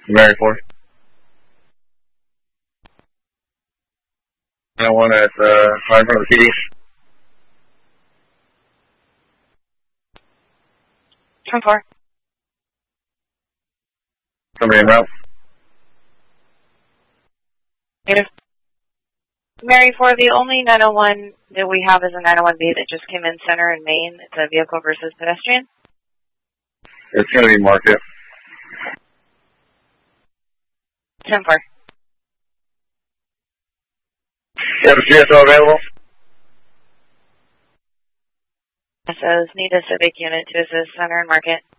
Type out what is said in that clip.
Mary 4. I want at 5 from the PD. 10-4. Somebody in route. Negative. Mary 4, the only 901 that we have is a 901B that just came in center in Maine. It's a vehicle versus pedestrian. It's going to be market. 10-4. You have a CSO available? It says need a civic unit to assist center and market.